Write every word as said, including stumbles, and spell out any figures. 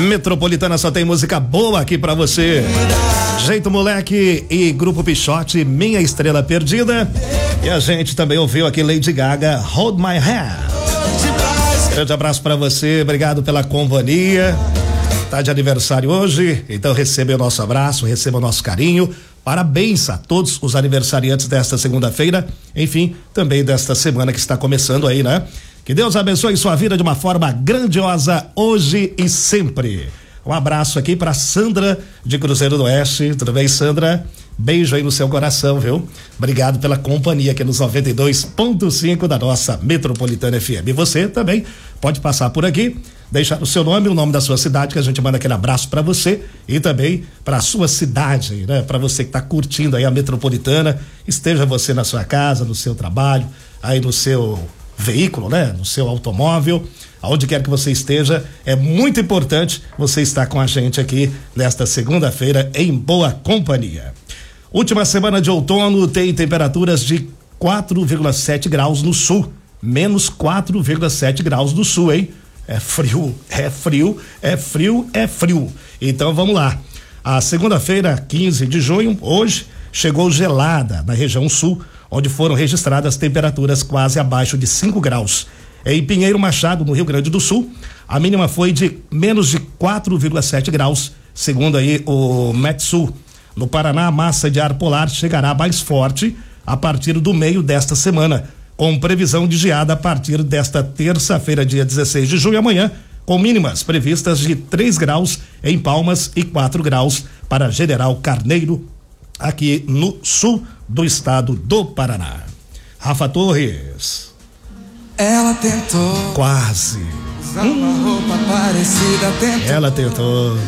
Metropolitana só tem música boa aqui pra você. Jeito Moleque e Grupo Pichote, Minha Estrela Perdida. E a gente também ouviu aqui Lady Gaga, Hold My Hand. Grande abraço pra você, obrigado pela companhia. Tá de aniversário hoje, então receba o nosso abraço, receba o nosso carinho. Parabéns a todos os aniversariantes desta segunda-feira, enfim, também desta semana que está começando aí, né? Que Deus abençoe sua vida de uma forma grandiosa hoje e sempre. Um abraço aqui para Sandra de Cruzeiro do Oeste. Tudo bem, Sandra? Beijo aí no seu coração, viu? Obrigado pela companhia aqui nos noventa e dois ponto cinco da nossa Metropolitana F M. E você também pode passar por aqui, deixar o seu nome, o nome da sua cidade, que a gente manda aquele abraço para você e também para a sua cidade, né? Para você que tá curtindo aí a Metropolitana, esteja você na sua casa, no seu trabalho, aí no seu veículo, né? No seu automóvel, aonde quer que você esteja, é muito importante você estar com a gente aqui nesta segunda-feira em boa companhia. Última semana de outono tem temperaturas de quatro vírgula sete graus no sul, menos quatro vírgula sete graus no sul, hein? É frio, é frio, é frio, é frio. Então vamos lá. A segunda-feira, quinze de junho, hoje, chegou gelada na região sul, onde foram registradas temperaturas quase abaixo de cinco graus. Em Pinheiro Machado, no Rio Grande do Sul, a mínima foi de menos de quatro vírgula sete graus, segundo aí o Metsul. No Paraná, a massa de ar polar chegará mais forte a partir do meio desta semana, com previsão de geada a partir desta terça-feira, dia dezesseis de junho, amanhã, com mínimas previstas de três graus em Palmas e quatro graus para General Carneiro, aqui no sul do estado do Paraná. Rafa Torres. Ela tentou. Quase. Usar uma roupa parecida, tentou. Ela tentou.